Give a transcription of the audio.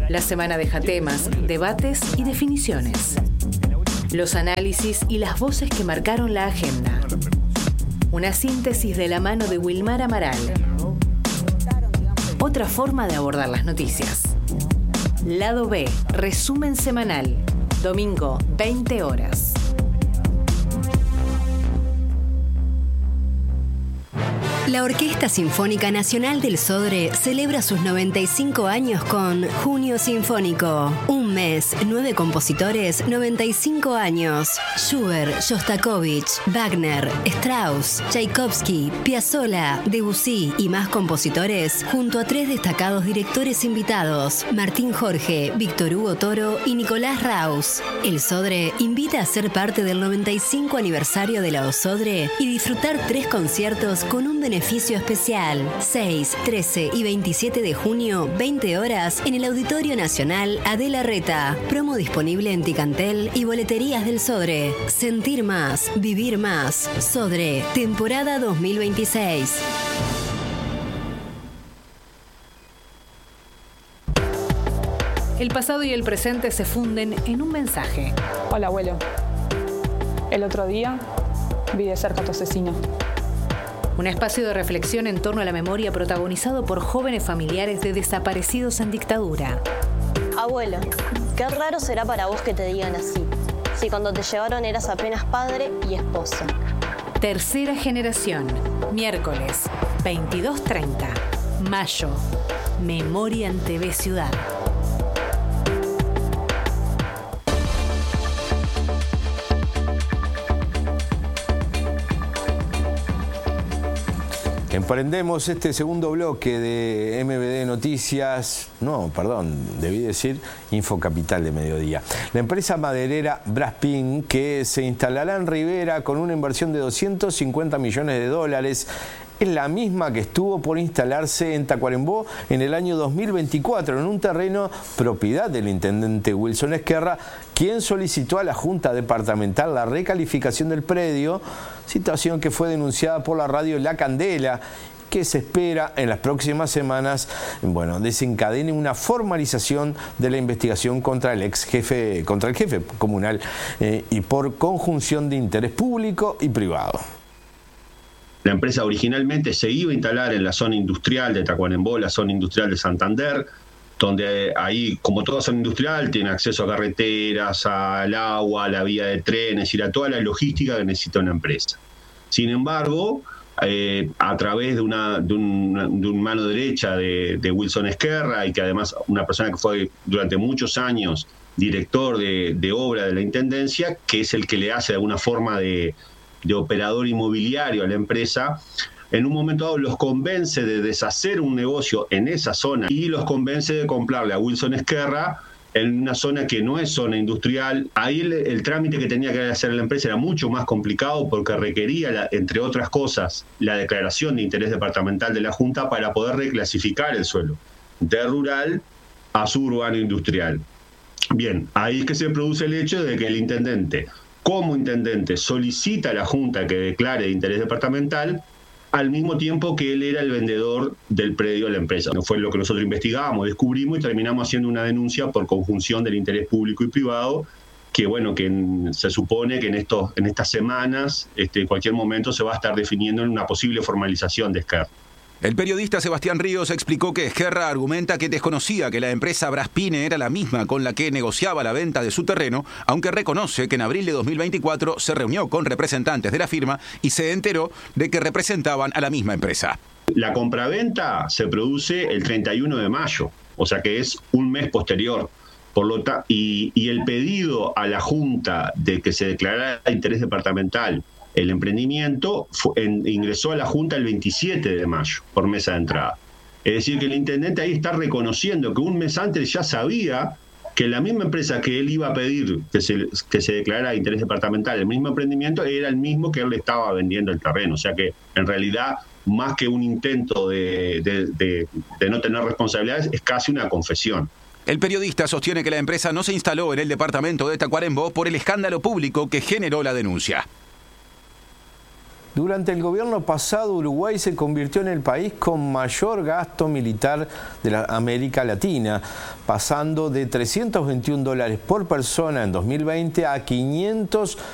La semana deja temas, debates y definiciones. Los análisis y las voces que marcaron la agenda. Una síntesis de la mano de Wilmar Amaral. Otra forma de abordar las noticias. Lado B, resumen semanal. Domingo, 20 horas. La Orquesta Sinfónica Nacional del Sodre celebra sus 95 años con Junio Sinfónico. Un mes, 9 compositores, 95 años. Schubert, Shostakovich, Wagner, Strauss, Tchaikovsky, Piazzolla, Debussy y más compositores, junto a 3 destacados directores invitados, Martín Jorge, Víctor Hugo Toro y Nicolás Raus. El Sodre invita a ser parte del 95 aniversario de la OSodre y disfrutar 3 conciertos con un beneficio especial. 6, 13 y 27 de junio, 20 horas, en el Auditorio Nacional Adela Reta. Promo disponible en Ticantel y boleterías del Sodre. Sentir más, vivir más. Sodre, temporada 2026. El pasado y el presente se funden en un mensaje. Hola, abuelo. El otro día vi de cerca a tu asesino. Un espacio de reflexión en torno a la memoria protagonizado por jóvenes familiares de desaparecidos en dictadura. Abuelo, qué raro será para vos que te digan así, si cuando te llevaron eras apenas padre y esposo. Tercera generación, miércoles, 22:30, mayo, Memoria en TV Ciudad. Emprendemos este segundo bloque de MBD Noticias, debí decir Infocapital de Mediodía. La empresa maderera Braskem, que se instalará en Rivera con una inversión de $250 millones, es la misma que estuvo por instalarse en Tacuarembó en el año 2024, en un terreno propiedad del intendente Wilson Esquerra, quien solicitó a la Junta Departamental la recalificación del predio, situación que fue denunciada por la radio La Candela, que se espera en las próximas semanas, desencadene una formalización de la investigación contra el jefe comunal y por conjunción de interés público y privado. La empresa originalmente se iba a instalar en la zona industrial de Tacuarembó, la zona industrial de Santander, donde ahí, como toda zona industrial, tiene acceso a carreteras, al agua, a la vía de trenes y a toda la logística que necesita una empresa. Sin embargo, a través de un mano derecha de Wilson Esquerra, y que además una persona que fue durante muchos años director de obra de la Intendencia, que es el que le hace de alguna forma de operador inmobiliario a la empresa, en un momento dado los convence de deshacer un negocio en esa zona y los convence de comprarle a Wilson Esquerra en una zona que no es zona industrial. Ahí el trámite que tenía que hacer la empresa era mucho más complicado porque requería, entre otras cosas, la declaración de interés departamental de la Junta para poder reclasificar el suelo de rural a suburbano industrial. Bien, ahí es que se produce el hecho de que el intendente, como intendente, solicita a la Junta que declare de interés departamental, al mismo tiempo que él era el vendedor del predio de la empresa. No fue lo que nosotros investigamos, descubrimos y terminamos haciendo una denuncia por conjunción del interés público y privado, que se supone que en estas semanas, en cualquier momento se va a estar definiendo en una posible formalización de Esquerra. El periodista Sebastián Ríos explicó que Esquerra argumenta que desconocía que la empresa Braskem era la misma con la que negociaba la venta de su terreno, aunque reconoce que en abril de 2024 se reunió con representantes de la firma y se enteró de que representaban a la misma empresa. La compraventa se produce el 31 de mayo, o sea que es un mes posterior. Y el pedido a la Junta de que se declarara interés departamental el emprendimiento ingresó a la Junta el 27 de mayo por mesa de entrada. Es decir, que el intendente ahí está reconociendo que un mes antes ya sabía que la misma empresa que él iba a pedir que se declarara interés departamental, el mismo emprendimiento, era el mismo que él le estaba vendiendo el terreno. O sea que, en realidad, más que un intento de no tener responsabilidades, es casi una confesión. El periodista sostiene que la empresa no se instaló en el departamento de Tacuarembó por el escándalo público que generó la denuncia. Durante el gobierno pasado, Uruguay se convirtió en el país con mayor gasto militar de la América Latina, pasando de $321 por persona en 2020 a $500